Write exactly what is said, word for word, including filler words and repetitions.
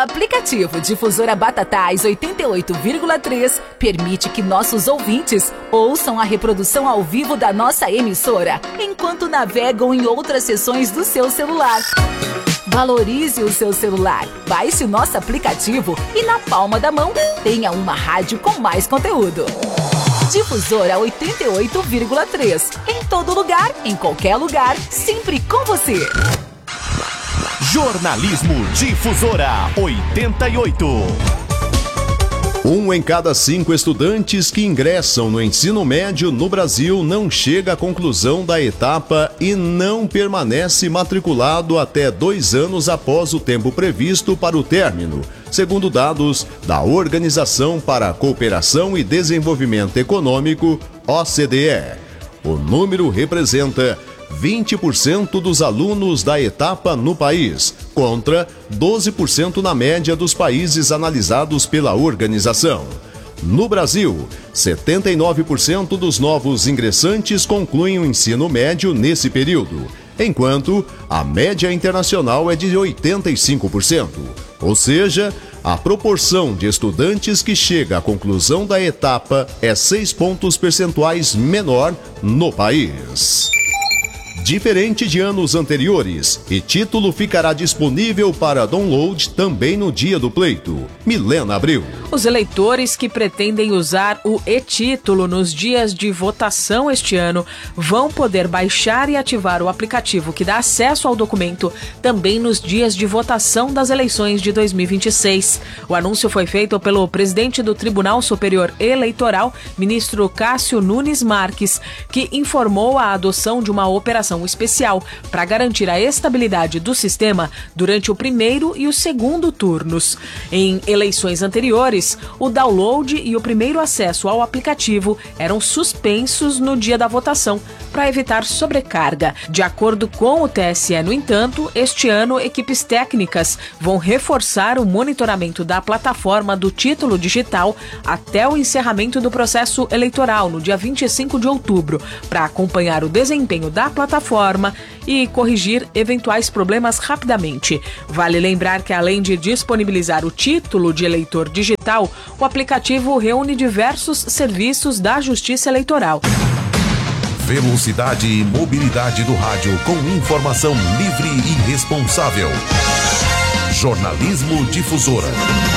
aplicativo Difusora Batatais oitenta e oito vírgula três permite que nossos ouvintes ouçam a reprodução ao vivo da nossa emissora, enquanto navegam em outras seções do seu celular. Valorize o seu celular, baixe o nosso aplicativo e na palma da mão tenha uma rádio com mais conteúdo. Difusora oitenta e oito vírgula três. Em todo lugar, em qualquer lugar, sempre com você. Jornalismo Difusora oitenta e oito. Um em cada cinco estudantes que ingressam no ensino médio no Brasil não chega à conclusão da etapa e não permanece matriculado até dois anos após o tempo previsto para o término, segundo dados da Organização para a Cooperação e Desenvolvimento Econômico, O C D E. O número representa vinte por cento dos alunos da etapa no país, contra doze por cento na média dos países analisados pela organização. No Brasil, setenta e nove por cento dos novos ingressantes concluem o ensino médio nesse período, enquanto a média internacional é de oitenta e cinco por cento. Ou seja, a proporção de estudantes que chega à conclusão da etapa é seis pontos percentuais menor no país. Diferente de anos anteriores, e título ficará disponível para download também no dia do pleito. Milena Abreu. Os eleitores que pretendem usar o e-título nos dias de votação este ano vão poder baixar e ativar o aplicativo que dá acesso ao documento também nos dias de votação das eleições de dois mil e vinte e seis. O anúncio foi feito pelo presidente do Tribunal Superior Eleitoral, ministro Cássio Nunes Marques, que informou a adoção de uma operação especial para garantir a estabilidade do sistema durante o primeiro e o segundo turnos. Em eleições anteriores, o download e o primeiro acesso ao aplicativo eram suspensos no dia da votação para evitar sobrecarga. De acordo com o T S E, no entanto, este ano equipes técnicas vão reforçar o monitoramento da plataforma do título digital até o encerramento do processo eleitoral no dia vinte e cinco de outubro, para acompanhar o desempenho da plataforma e corrigir eventuais problemas rapidamente. Vale lembrar que, além de disponibilizar o título de eleitor digital, o aplicativo reúne diversos serviços da Justiça Eleitoral. Velocidade e mobilidade do rádio com informação livre e responsável. Jornalismo Difusora.